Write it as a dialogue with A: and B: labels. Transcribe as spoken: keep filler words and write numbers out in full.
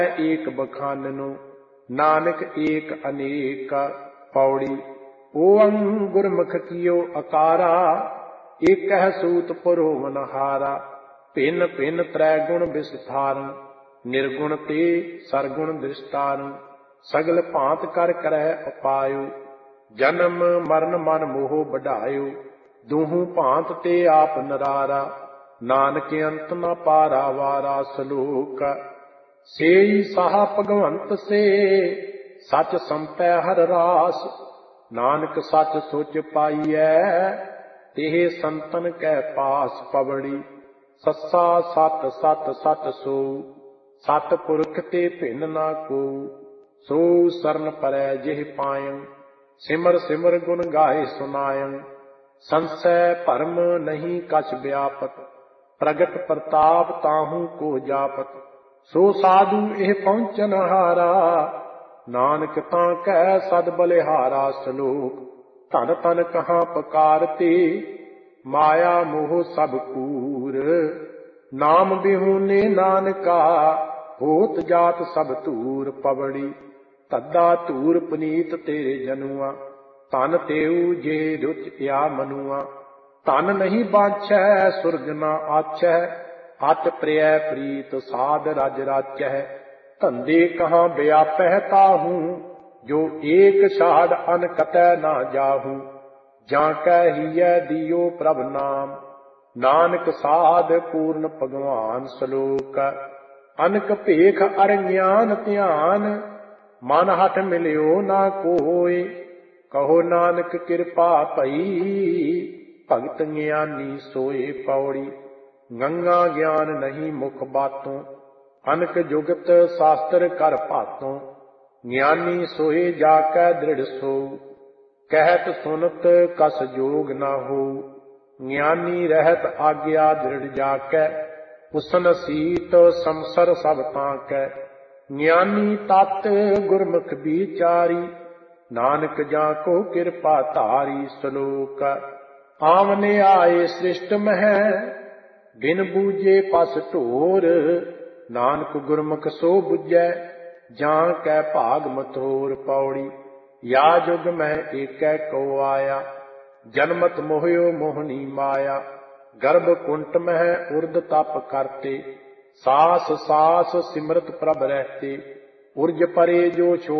A: एक बखाननो नानक एक अनेक। पौड़ी ओं गुरमुख कियो अकारा, एक सूत पुरोवन हारा। भिन्न भिन्न त्रै गुण विस्तार, निर्गुण ते सरगुण दृष्टार। सगल भांत कर करै उपायो, जन्म मरण मन मोह बढ़ायो। दूहू भांत ते आप नरारा, नानक अंत न पारा वारा। सलोक सेई साहा भगवंत से, सच संपै हर रास। नानक सच सोच पाईऐ, तेह संतन कै पास। पवड़ी सस्सा सत सत सत सो, सत पुरख ते भिन्न ना को। सो सरन परै जिह पायं, सिमर सिमर गुण गाए सुनायं। संसै भरम नहीं कछ व्यापत, प्रगट प्रताप ताहू को जापत। सो साधु एह पहुँचन हारा, नानक तां कै सद बलिहारा। सलोक धन तन कहाँ पकारते, माया मोह सब कूर। नाम बिहूने नानका, होत जात सब धूर। पवड़ी तद्दा धूर पुनीत तेरे जनुआ, तन तेऊ जे रुच या मनुआ। तन नहीं बाछै सुरग ना आछै, अत प्रिय प्रीत साध रज राचै। धंधे कहाँ व्यापै ताहू, जो एक छाड़ अन कतै ना जाहू। जाकै हियै दियो प्रभ नाम, नानक साध पूर्ण भगवान। सलोक अनक भेख अर ज्ञान ध्यान, मन हठ मिलियो ना कोय। कहो नानक कृपा भई, भगत ज्ञानी सोए। पौड़ी गंगा ज्ञान नहीं मुख बातों, अनक जुगत शास्त्र कर भातों। ज्ञानी सोए जाकै दृढ़ सो, कहत सुनत कस जोग न हो। ज्ञानी रहत आज्ञा दृढ़ जाकै, उसन सीत संसर सब ताकै। ज्ञानी तत् गुरमुख बिचारी, नानक जाको कृपा धारी। सलोक आमने आए सृष्ट मह, बिन बूझे पस ढोर। नानक गुरमुख सो बुझै, जां कै भाग मथोर। पौड़ी या जुग में एकै को आया, जन्मत मोहयो मोहनी माया। गर्भ कुंट मह उर्द तप करते, सास सास सिमरत प्रभ रहते। उर्ज परे जो छो